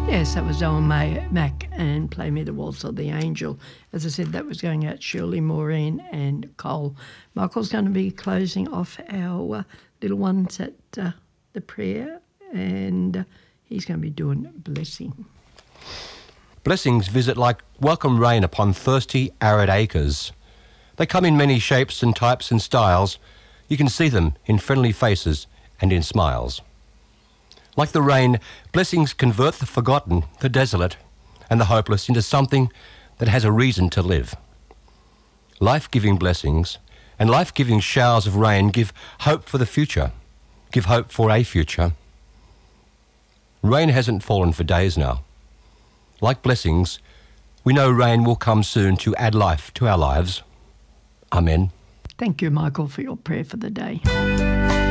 Yes, that was Owen Mack and Play Me the Waltz of the Angel. As I said, that was going out Shirley, Maureen and Cole. Michael's going to be closing off our little ones at the prayer, and he's going to be doing Blessing. Blessings visit like welcome rain upon thirsty, arid acres. They come in many shapes and types and styles. You can see them in friendly faces and in smiles. Like the rain, blessings convert the forgotten, the desolate, and the hopeless into something that has a reason to live. Life-giving blessings and life-giving showers of rain give hope for the future, give hope for a future. Rain hasn't fallen for days now. Like blessings, we know rain will come soon to add life to our lives. Amen. Thank you, Michael, for your prayer for the day.